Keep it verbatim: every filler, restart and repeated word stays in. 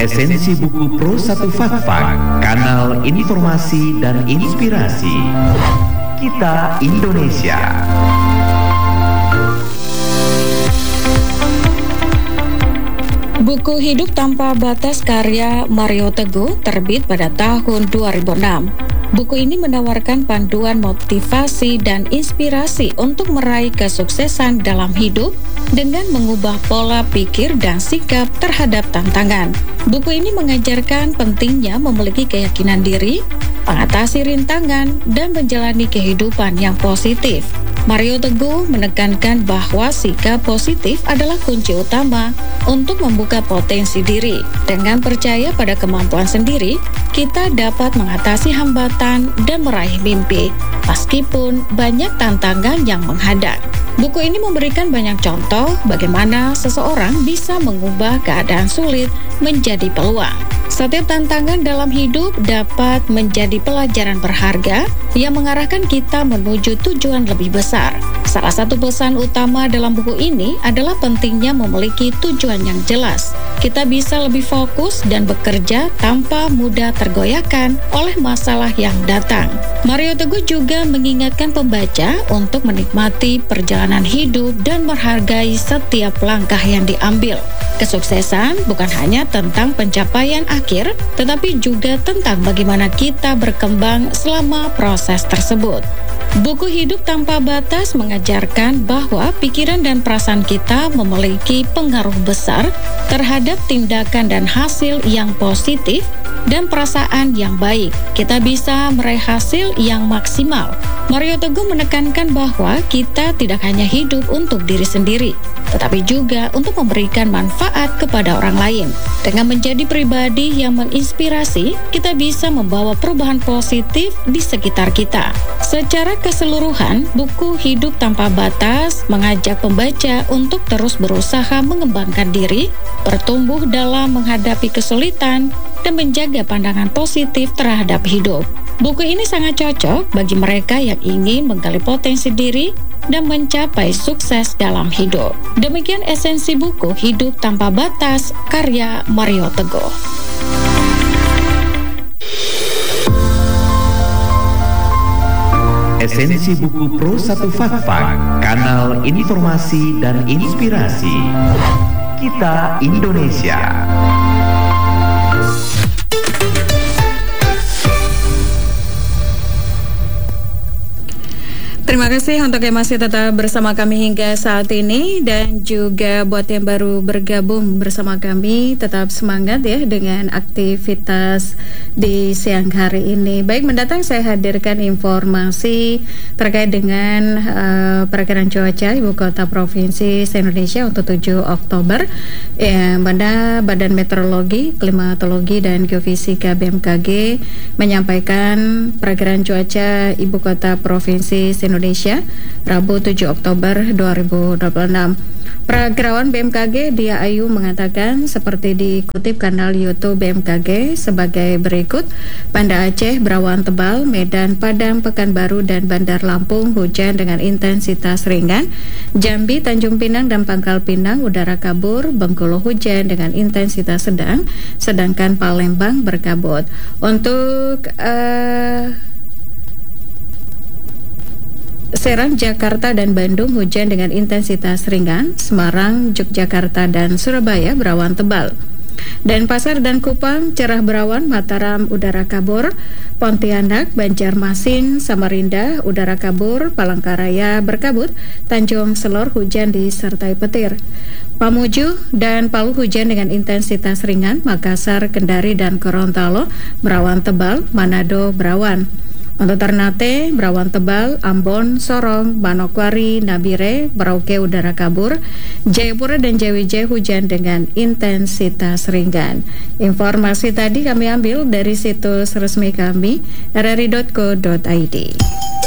Esensi buku Pro satu Fakfak, kanal informasi dan inspirasi. Kita Indonesia. Buku Hidup Tanpa Batas karya Mario Teguh terbit pada tahun dua ribu enam. Buku ini menawarkan panduan motivasi dan inspirasi untuk meraih kesuksesan dalam hidup dengan mengubah pola pikir dan sikap terhadap tantangan. Buku ini mengajarkan pentingnya memiliki keyakinan diri, mengatasi rintangan, dan menjalani kehidupan yang positif. Mario Teguh menekankan bahwa sikap positif adalah kunci utama untuk membuka potensi diri. Dengan percaya pada kemampuan sendiri, kita dapat mengatasi hambatan dan meraih mimpi, meskipun banyak tantangan yang menghadang. Buku ini memberikan banyak contoh bagaimana seseorang bisa mengubah keadaan sulit menjadi peluang. Setiap tantangan dalam hidup dapat menjadi pelajaran berharga yang mengarahkan kita menuju tujuan lebih besar. Salah satu pesan utama dalam buku ini adalah pentingnya memiliki tujuan yang jelas. Kita bisa lebih fokus dan bekerja tanpa mudah tergoyahkan oleh masalah yang datang. Mario Teguh juga mengingatkan pembaca untuk menikmati perjalanan hidup dan menghargai setiap langkah yang diambil. Kesuksesan bukan hanya tentang pencapaian akhir, tetapi juga tentang bagaimana kita berkembang selama proses tersebut. Buku Hidup Tanpa Batas mengajarkan bahwa pikiran dan perasaan kita memiliki pengaruh besar terhadap tindakan dan hasil yang positif dan perasaan yang baik. Kita bisa meraih hasil yang maksimal. Mario Teguh menekankan bahwa kita tidak hanya hidup untuk diri sendiri, tetapi juga untuk memberikan manfaat kepada orang lain. Dengan menjadi pribadi yang menginspirasi, kita bisa membawa perubahan positif di sekitar kita. Secara keseluruhan, buku Hidup Tanpa Batas mengajak pembaca untuk terus berusaha mengembangkan diri, bertumbuh dalam menghadapi kesulitan, dan menjaga pandangan positif terhadap hidup. Buku ini sangat cocok bagi mereka yang ingin menggali potensi diri dan mencapai sukses dalam hidup. Demikian esensi buku Hidup Tanpa Batas karya Mario Teguh. Esensi buku Pro satu Fakfak, kanal informasi dan inspirasi. Kita Indonesia. Terima kasih untuk yang masih tetap bersama kami hingga saat ini, dan juga buat yang baru bergabung bersama kami, tetap semangat ya dengan aktivitas di siang hari ini. Baik, mendatang saya hadirkan informasi terkait dengan uh, perakiraan cuaca Ibu Kota Provinsi Indonesia untuk tujuh Oktober, ya, mana Badan Meteorologi, Klimatologi, dan Geofisika B M K G menyampaikan perakiraan cuaca Ibu Kota Provinsi Indonesia Indonesia Rabu tujuh Oktober dua ribu dua puluh enam. Perakirawan B M K G Dia Ayu mengatakan seperti dikutip kanal YouTube B M K G sebagai berikut: Banda Aceh berawan tebal, Medan, Padang, Pekanbaru, dan Bandar Lampung hujan dengan intensitas ringan, Jambi, Tanjung Pinang, dan Pangkal Pinang udara kabur, Bengkulu hujan dengan intensitas sedang, sedangkan Palembang berkabut. Untuk uh, Serang, Jakarta, dan Bandung hujan dengan intensitas ringan, Semarang, Yogyakarta, dan Surabaya berawan tebal. Denpasar dan Kupang cerah berawan, Mataram udara kabur, Pontianak, Banjarmasin, Samarinda udara kabur, Palangkaraya berkabut, Tanjung Selor hujan disertai petir. Mamuju dan Palu hujan dengan intensitas ringan, Makassar, Kendari, dan Gorontalo berawan tebal, Manado berawan. Untuk Ternate berawan tebal, Ambon, Sorong, Manokwari, Nabire, Merauke udara kabur, Jayapura dan Jayawijaya hujan dengan intensitas ringan. Informasi tadi kami ambil dari situs resmi kami r r i dot co dot i d.